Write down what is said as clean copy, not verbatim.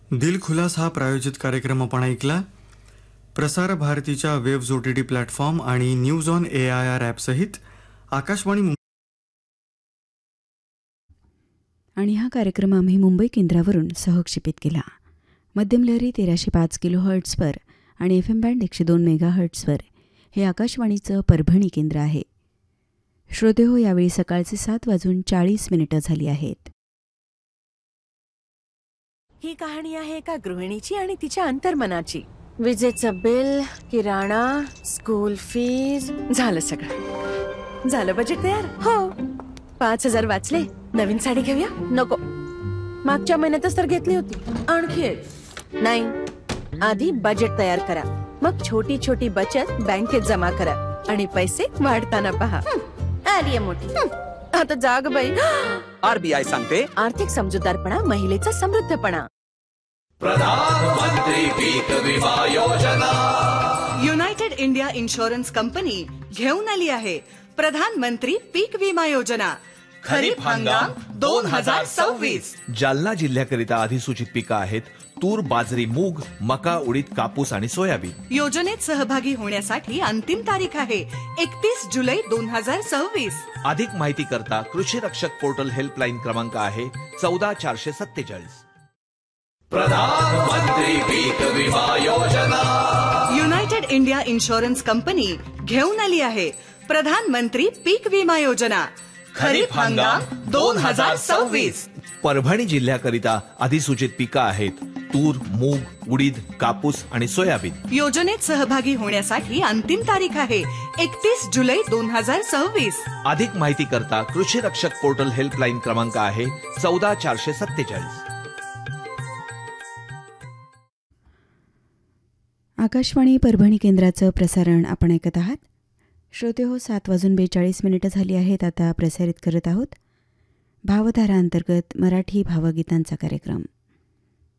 दिलखुलास हा प्रायोजित कार्यक्रम आपण ऐकला. प्रसार भारतीच्या वेव्ज OTT प्लॅटफॉर्म आणि न्यूज ऑन AIR ॲपसहित आकाशवाणी आणि हा कार्यक्रम आम्ही मुंबई केंद्रावरून सहक्षेपित केला. मध्यम लहरी 1305 किलोहर्ट्झवर आणि FM बँड 102 मेगाहर्ट्झवर हे आकाशवाणीचं परभणी केंद्र आहे. श्रोते हो, यावेळी सकाळचे 7:40 झाली आहेत. ही कहाणी आहे एका गृहिणीची आणि तिच्या अंतर्मनाची. विजेचं बिल, किराणा, स्कूल फीज, झालं सगळं. झालं बजेट तयार? हो. 5,000 वाचले. नवीन साडी घेऊया? नको. मागच्या महिन्यातच तर घेतली होती. आणखी एक? नाही. आधी बजेट तयार करा, मग छोटी छोटी बचत बँकेत जमा करा आणि पैसे वाढताना पहा. आली मोठी. आता जाग बाई. RBI सांगते, आर्थिक समजूतदारपणा महिलेचा समृद्धपणा. प्रधानमंत्री पीक विमा योजना. युनायटेड इंडिया इन्शुरन्स कंपनी घेऊन आली आहे प्रधानमंत्री पीक विमा योजना. खरीप हंगाम 2026. जालना जिल्ह्याकरिता अधिसूचित पिकं आहेत तूर, बाजरी, मूग, मका, उडीद, कापूस आणि सोयाबीन. योजनेत सहभागी होण्यासाठी अंतिम तारीख आहे 31 जुलै 2026. अधिक माहिती करता कृषी रक्षक पोर्टल हेल्पलाईन क्रमांक आहे 14 447. प्रधानमंत्री पीक विमा योजना. युनायटेड इंडिया इन्शुरन्स कंपनी घेऊन आली आहे प्रधानमंत्री पीक विमा योजना. खरीप हंगाम 2026. परभणी जिल्ह्याकरिता अधिसूचित पिकं आहेत तूर, मूग, उडीद, कापूस आणि सोयाबीन. योजनेत सहभागी होण्यासाठी अंतिम तारीख आहे 31 जुलै 2026. अधिक माहिती करता कृषी रक्षक पोर्टल हेल्पलाईन क्रमांक आहे 14 447. आकाशवाणी परभणी केंद्राचं प्रसारण आपण ऐकत आहात. श्रोते हो, 7:42 झाली आहेत. आता प्रसारित करत आहोत भावधारा अंतर्गत मराठी भावगीतांचा कार्यक्रम.